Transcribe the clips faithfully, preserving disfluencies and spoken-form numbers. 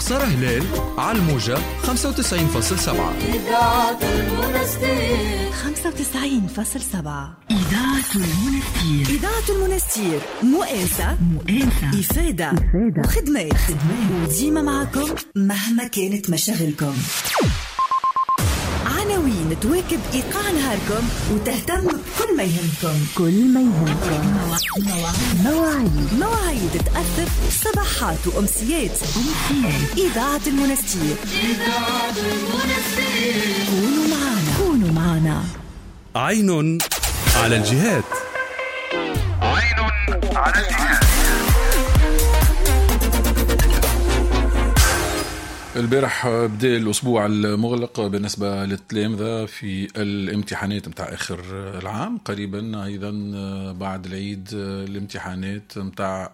سارة هلال على الموجة خمسة وتسعين فاصلة سبعة. إذاعة المنستير خمسة وتسعين فاصلة سبعة. إذاعة المنستير إذاعة المنستير مؤانسة مؤانسة إفادة, إفادة. وخدمات, خدمات. وديما معكم مهما كانت مشاغلكم. عناوين تواكب إيقاع نهاركم وتهتم بكل ما يهمكم. كل ما يهمكم. مواعيد مواعيد مواعيد تأثر صباحات وأمسيات. أمسيات إذاعة المنستير. إذاعة المنستير. كونوا معنا كونوا معنا. عين على الجهات. عين على الجهات. البارح بدأ الأسبوع المغلق بالنسبة للتلامذة في الامتحانات متاع آخر العام. قريبا أيضا بعد العيد الامتحانات متاع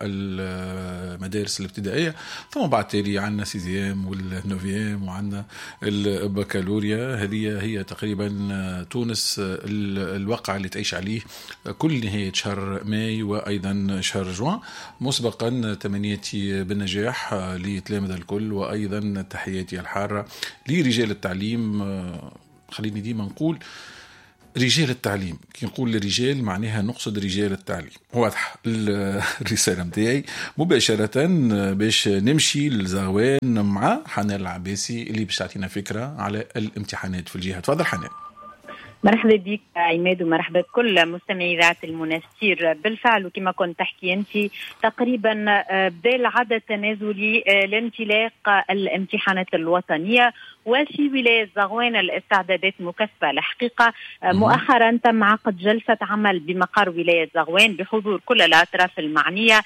المدارس الابتدائية، ثم بعد تالي عنا سيزيام والنوفيام وعنا البكالوريا. هذه هي تقريبا تونس الواقع اللي تعيش عليه كل نهاية شهر ماي وأيضا شهر جوان. مسبقا تمنياتي بالنجاح لتلامذة الكل، وأيضا تحياتي الحارة لرجال التعليم. خليني ديما نقول رجال التعليم، كي نقول للرجال معناها نقصد رجال التعليم. واضح الرسالة متاعي مباشرة باش نمشي للزغوان مع حنان العباسي اللي باش تعطينا فكرة على الامتحانات في الجهة. تفضل حنان. مرحبا بك عماد ومرحبا بكل مستمعي إذاعة المنستير. بالفعل وكما كنت تحكي أنت تقريبا بدأ العدد التنازلي لانطلاق الامتحانات الوطنية، وفي ولاية زغوان الاستعدادات مكثفة. الحقيقة مؤخرا تم عقد جلسة عمل بمقر ولاية زغوان بحضور كل الأطراف المعنية،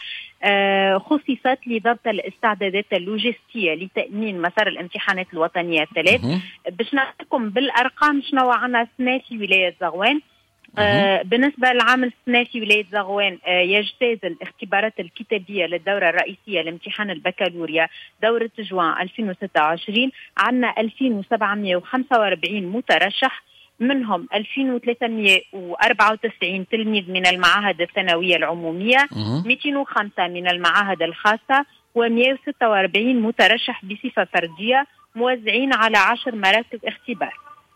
خصصت لضبط الاستعدادات اللوجستية لتأمين مسار الامتحانات الوطنية الثلاث. باش نعطيكم بالأرقام شنو عنا سنة في ولاية زغوان. آه بالنسبة للعام السنة في ولاية زغوان آه يجتاز الاختبارات الكتابية للدورة الرئيسية لامتحان البكالوريا دورة جوان ألفين وستة وعشرين. عنا ألفين وسبعمائة وخمسة وأربعين مترشح، منهم ألفين وثلاثمائة وأربعة وتسعين تلميذ من المعاهد الثانوية العمومية، مئتين وخمسة من المعاهد الخاصة، ومئة وستة وأربعين مترشح بصفة فردية موزعين على عشر مراكز اختبار.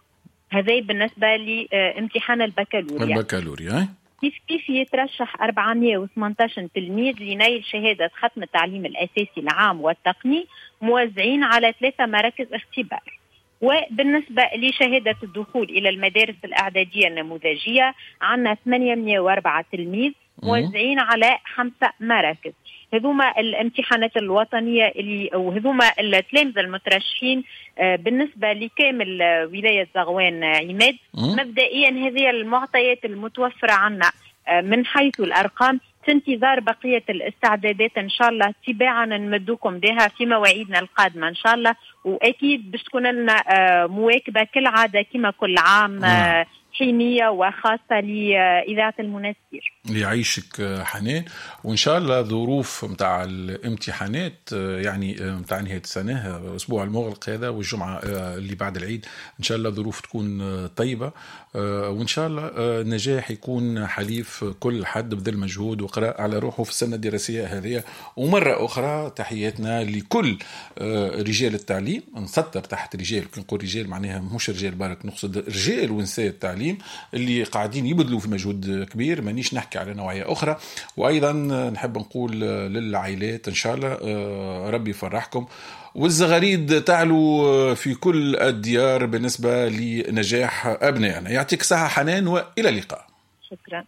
هذا بالنسبة لامتحان البكالوريا. البكالوريا كيف كيف يترشح أربعمائة وثمانية عشر تلميذ لنيل شهادة ختم التعليم الأساسي العام والتقني موزعين على ثلاثة مراكز اختبار. وبالنسبة لشهادة الدخول إلى المدارس الإعدادية النموذجية عنا ثمانمائة وأربعة تلميذ موزعين على خمسة مراكز. هذوما الامتحانات الوطنية اللي وهذوما التلامذة المترشحين بالنسبة لكامل ولاية زغوان. عماد مبدئيا هذه المعطيات المتوفرة عنا من حيث الأرقام، في انتظار بقية الاستعدادات إن شاء الله تباعا نمدوكم بها في مواعيدنا القادمة إن شاء الله. وأكيد باش تكون لنا مواكبة كالعادة كما كل عام حينية وخاصة لإذاعة المنستير. يعيشك حنان. وإن شاء الله ظروف متاع الامتحانات يعني متاع نهاية السنة الأسبوع المغلق هذا والجمعة اللي بعد العيد إن شاء الله ظروف تكون طيبة، وإن شاء الله النجاح يكون حليف كل حد بذل مجهود وقراء على روحه في السنة الدراسية هذه. ومرة أخرى تحياتنا لكل رجال التعليم. نسطر تحت رجال، كي نقول رجال معناها مش رجال بارك، نقصد رجال ونساء التعليم اللي قاعدين يبذلوا في مجهود كبير. مانيش نحكي على نوعية أخرى. وأيضا نحب نقول للعائلات إن شاء الله ربي يفرحكم، والزغاريد تعلو في كل الديار بالنسبة لنجاح أبنائنا. يعطيك صحة حنان وإلى اللقاء. شكرا.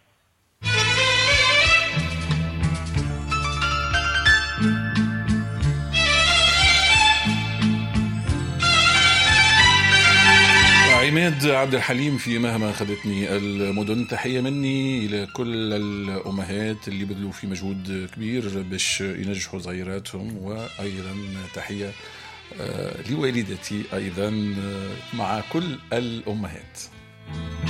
عماد عبد الحليم في مهما أخذتني المدن. تحية مني إلى كل الأمهات اللي بذلوا في مجهود كبير باش ينجحوا صغيراتهم، وأيضا تحية لوالدتي أيضا مع كل الأمهات.